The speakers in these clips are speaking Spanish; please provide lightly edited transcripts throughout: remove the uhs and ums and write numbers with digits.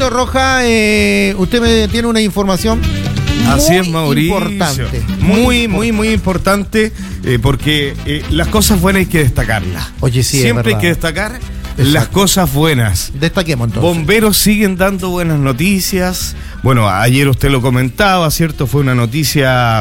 Pablito Roja, usted me tiene una información. Así es, Mauricio. Importante. Muy importante, porque las cosas buenas hay que destacarlas. Oye, sí, siempre hay que destacar las cosas buenas. Destaquemos entonces. Bomberos siguen dando buenas noticias. Bueno, ayer usted lo comentaba, ¿cierto? Fue una noticia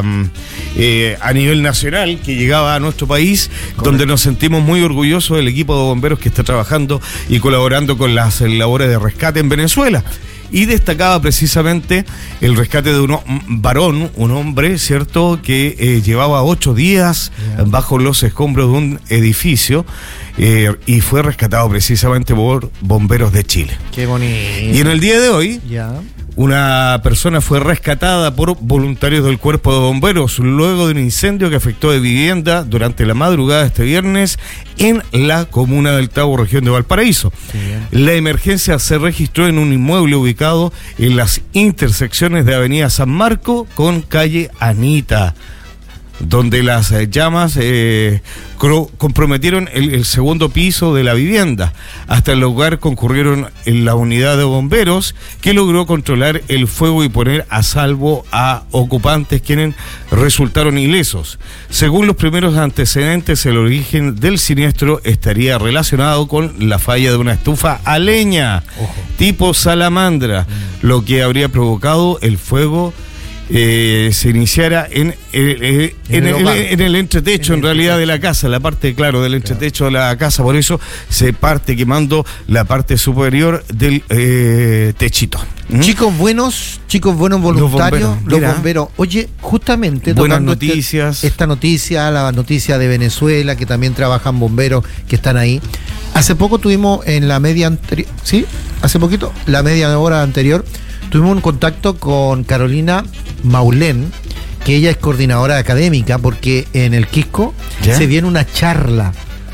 a nivel nacional que llegaba a nuestro país. Correcto. Donde nos sentimos muy orgullosos del equipo de bomberos que está trabajando y colaborando con las labores de rescate en Venezuela. Y destacaba precisamente el rescate de un hombre, ¿cierto?, que llevaba 8 días bajo los escombros de un edificio y fue rescatado precisamente por Bomberos de Chile. Qué bonito. Y en el día de hoy, una persona fue rescatada por voluntarios del Cuerpo de Bomberos luego de un incendio que afectó de vivienda durante la madrugada de este viernes en la comuna del Tabo, región de Valparaíso. La emergencia se registró en un inmueble ubicado en las intersecciones de Avenida San Marco con calle Anita, donde las llamas comprometieron el segundo piso de la vivienda. Hasta el lugar concurrieron en la unidad de bomberos, que logró controlar el fuego y poner a salvo a ocupantes, quienes resultaron ilesos. Según los primeros antecedentes, el origen del siniestro estaría relacionado con la falla de una estufa a leña, tipo salamandra, lo que habría provocado el fuego se iniciara en el entretecho, en realidad, de la casa, la parte, claro, del entretecho de la casa. Por eso se parte quemando la parte superior del techito. Chicos buenos voluntarios, los bomberos. Oye, justamente buenas noticias. Esta noticia, la noticia de Venezuela, que también trabajan bomberos que están ahí. Hace poco tuvimos en la media anterior, ¿sí? Hace poquito, la media hora anterior, tuvimos un contacto con Carolina Maulén, que ella es coordinadora académica, porque en el Quisco se viene una charla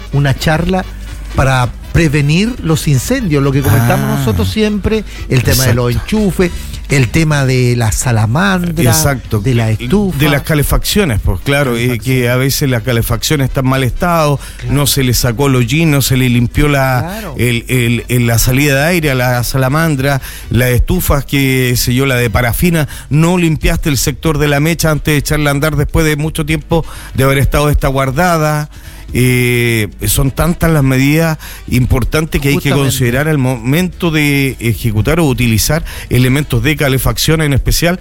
para prevenir los incendios, lo que comentamos nosotros siempre, el tema de los enchufes, el tema de la salamandra, de la estufa, de las calefacciones, pues claro, que a veces la calefacción está en mal estado, no se le sacó el hollín, no se le limpió la salida de aire a la salamandra, las estufas, que sé yo, la de parafina, no limpiaste el sector de la mecha antes de echarla a andar después de mucho tiempo de haber estado guardada. Son tantas las medidas importantes que hay que considerar al momento de ejecutar o utilizar elementos de calefacción, en especial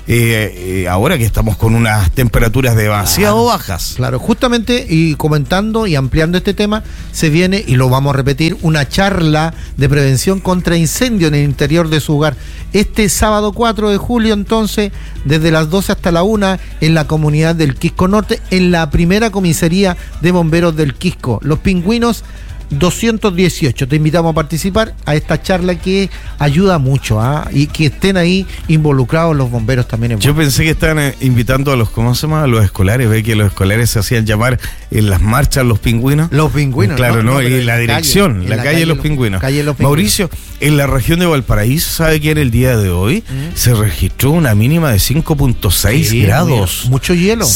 ahora que estamos con unas temperaturas demasiado bajas. Claro, justamente, y comentando y ampliando este tema, se viene, y lo vamos a repetir, una charla de prevención contra incendio en el interior de su hogar. Este sábado 4 de julio, entonces, desde las 12 hasta la 1, en la comunidad del Quisco Norte, en la primera comisaría de bomberos del Quisco. Los Pingüinos 218. Te invitamos a participar a esta charla que ayuda mucho, y que estén ahí involucrados los bomberos también. Yo pensé que estaban invitando a los, ¿cómo se llama?, a los escolares. Ve que los escolares se hacían llamar en las marchas los pingüinos. Los pingüinos. Claro, ¿no? Y la dirección, la calle de los pingüinos. Mauricio, en la región de Valparaíso, ¿sabe que en el día de hoy se registró una mínima de 5.6 grados? Mucho hielo.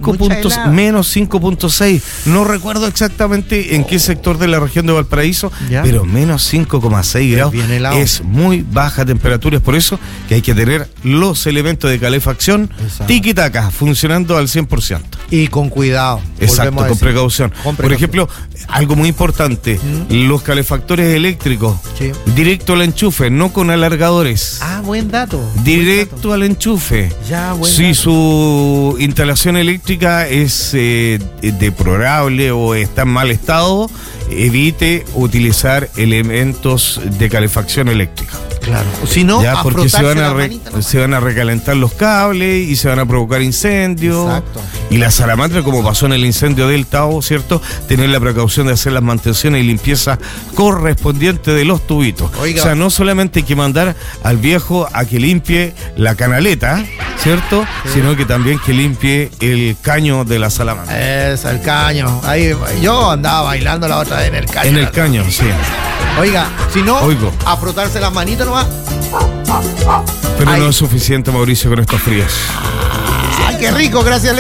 Menos 5.6. No recuerdo exactamente en qué sector de la región de Valparaíso, pero menos 5,6 grados. Es muy baja temperatura. Es por eso que hay que tener los elementos de calefacción tiki-taka funcionando al 100%. Y con cuidado. Exacto, con precaución. Por ejemplo, algo muy importante, los calefactores eléctricos, directo al enchufe, no con alargadores. Buen dato. Directo al enchufe. Si su instalación eléctrica es deplorable o está en mal estado, evite utilizar elementos de calefacción eléctrica. Claro. Si no, porque se van a recalentar los cables y se van a provocar incendios. Exacto. Y la salamandra, como pasó en el incendio del Tabo, ¿cierto?, tener la precaución de hacer las mantenciones y limpieza correspondientes de los tubitos. Oiga. O sea, no solamente hay que mandar al viejo a que limpie la canaleta, ¿cierto?, sino que también que limpie el caño de la salamandra. Es el caño. Ahí yo andaba bailando la otra vez en el caño. En el caño, sí. Oiga, si no, a frotarse las manitas nomás. Pero no es suficiente, Mauricio, con estos fríos. ¡Ay, qué rico! Gracias,